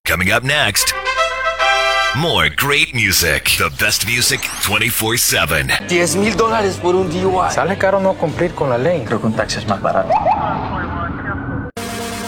Coming up next, more great music. The best music 24/7. $10,000 por un DUI. Sale caro no cumplir con la ley. Creo que un taxi es más barato.